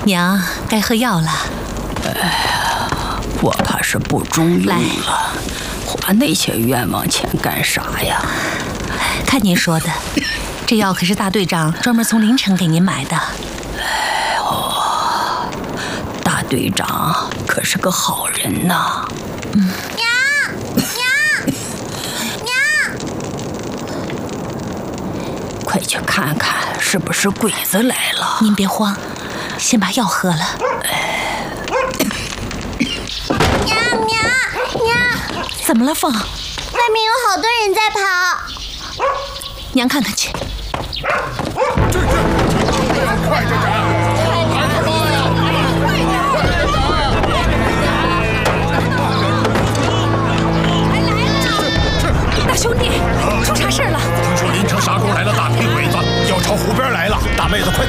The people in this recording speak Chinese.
娘，该喝药了。 我怕是不中用了，花那些冤枉钱干啥呀？ 看您说的，这药可是大队长专门从临城给您买的。 大队长可是个好人呐。 娘， 快去看看是不是鬼子来了。 您别慌，先把药喝了。 娘， 怎么了，凤？ 外面有好多人在跑。 娘看看去。